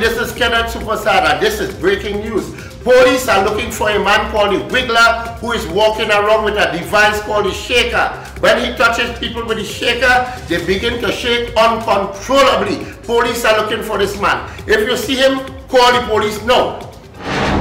this is Kenneth Superstar, and this is breaking news. Police are looking for a man called the Wiggler who is walking around with a device called the shaker. When he touches people with the shaker, they begin to shake uncontrollably. Police are looking for this man. If you see him, call the police now.